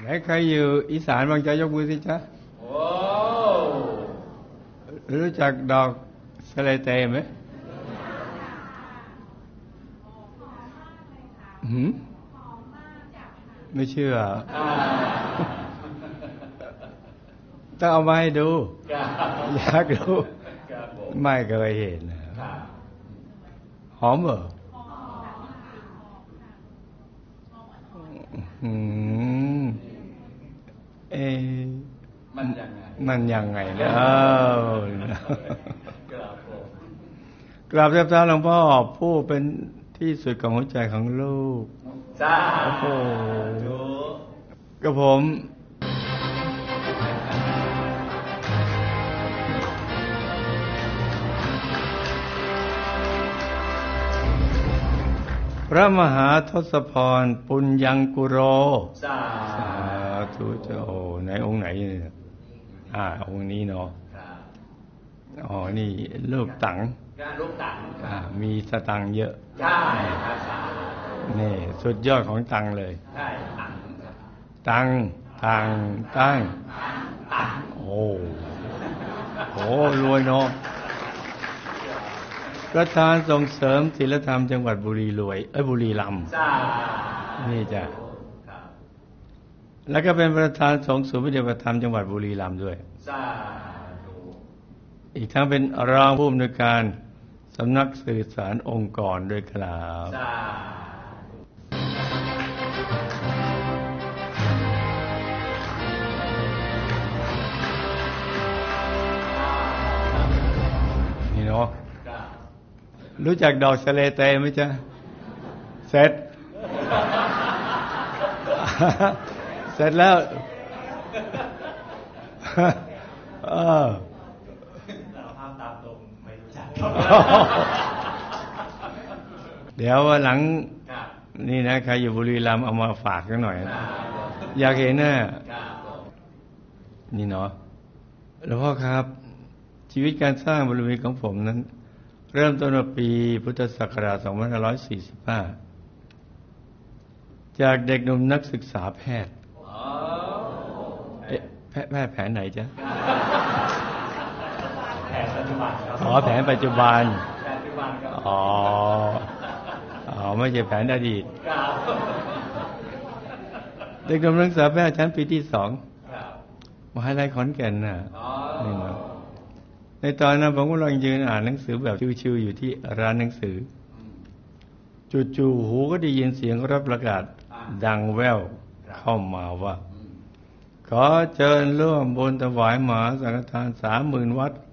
ไหนใครอยู่อีสานบางจะยกมือสิจ๊ะโอ้รู้จักดอกสะเลเตไหมไม่เชื่อต้องเอามาให้ดูอยากดูไม่เคยเห็นหอมเหรอมันยังไงเนอะกราบเรียบเท้าหลวงพ่อผู้เป็นที่สุดของหัวใจของลูกจ้าโอ้โหกับผมพระมหาทศพรปุญญังกุโรสาธุเจ้าในองค์ไหนเนี่ยองค์นี้เนาะอ๋อนี่ลูกตังลูกตังมีสตังเยอะใช่นี่สุดยอดของตังเลยใช่ตังโอ้โหรวยเนาะประธานส่งเสริมศีลธรรมจังหวัดบุรีรัมย์นี่จ้ะแล้วก็เป็นประธานสงฆ์ศูนย์ปฏิบัติธรรมจังหวัดบุรีรัมย์ด้วยอีกทั้งเป็นรองผู้อำนวยการสำนักสื่อสารองค์กรด้วยครับนี่เนาะรู้จักดอกสะเลเตไหมจ๊ะเสร็จแล้วเดี๋ยววันหลังนี่นะใครอยู่บุรีรัมย์เอามาฝากกันหน่อยอยากเห็นนะนี่เนาะหลวงพ่อครับชีวิตการสร้างบารมีของผมนั้นเริ่มต้นปีพุทธศักราช 2545 จากเด็กหนุ่มนักศึกษาแพทย์แพทย์แผนไหนจ๊ะแผนปัจจุบันแผนปัจจุบันไม่ใช่แผนอดีตเด็กหนุ่มนักศึกษาแพทย์ชั้นปีที่ 2มหาวิทยาลัยขอนแก่นน่ะนี่นะในตอนนั้นผมกำลังยืนอ่านหนังสือแบบชิวๆอยู่ที่ร้านหนังสือจู่ๆหูก็ได้ยินเสียงรับประกาศดังแว่วเข้ามาว่าขอเชิญร่วมบุญถวายมหาสังฆทาน 30,000 วัตต์